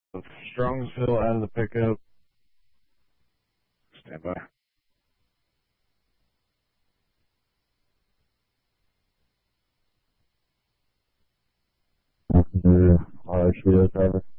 Strongsville out of the pickup. Stand by. All right, Shooter, cover.